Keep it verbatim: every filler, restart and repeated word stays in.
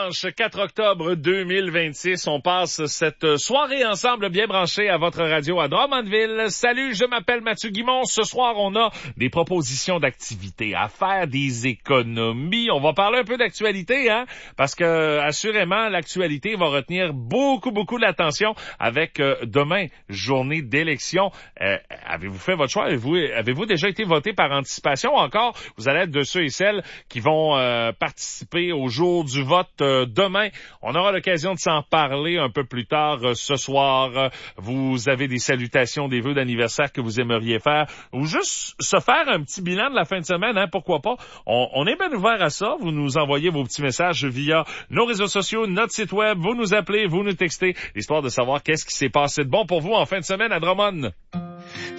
dimanche quatre octobre deux mille vingt-six. On passe cette soirée ensemble bien branchée à votre radio à Drummondville. Salut, je m'appelle Mathieu Guimond. Ce soir, on a des propositions d'activités à faire, des économies. On va parler un peu d'actualité, hein, parce que assurément, l'actualité va retenir beaucoup, beaucoup l'attention avec euh, demain, journée d'élection. Euh, avez-vous fait votre choix? Avez-vous, avez-vous déjà été voté par anticipation? Encore, vous allez être de ceux et celles qui vont euh, participer au jour du vote euh, demain. On aura l'occasion de s'en parler un peu plus tard euh, ce soir. Euh, vous avez des salutations, des vœux d'anniversaire que vous aimeriez faire ou juste se faire un petit bilan de la fin de semaine, hein, pourquoi pas. On, on est bien ouvert à ça. Vous nous envoyez vos petits messages via nos réseaux sociaux, notre site web. Vous nous appelez, vous nous textez, l'histoire de savoir qu'est-ce qui s'est passé de bon pour vous en fin de semaine à Drummond.